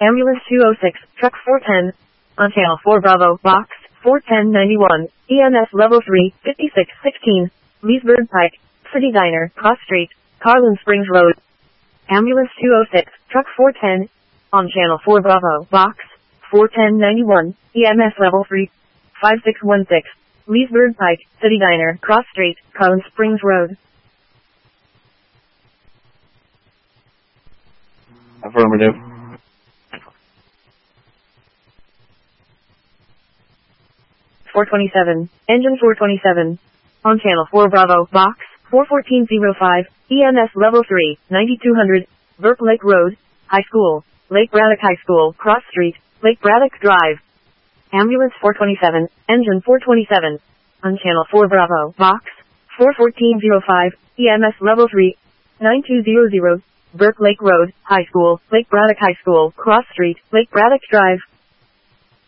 Ambulance 206, Truck 410, on Channel 4 Bravo, Box 41091, EMS Level 3, 5616, Leesburg Pike, City Diner, Cross Street, Carlin Springs Road. Ambulance 206, Truck 410, on Channel 4 Bravo, Box 41091, EMS Level 3, 5616, Leesburg Pike, City Diner, Cross Street, Carlin Springs Road. Affirmative. 427, Engine 427, on Channel 4 Bravo, Box 41405, EMS Level 3, 9200, Burke Lake Road, High School, Lake Braddock High School, Cross Street, Lake Braddock Drive. Ambulance 427, Engine 427, on Channel 4 Bravo, Box 41405, EMS Level 3, 9200, Burke Lake Road, High School, Lake Braddock High School, Cross Street, Lake Braddock Drive.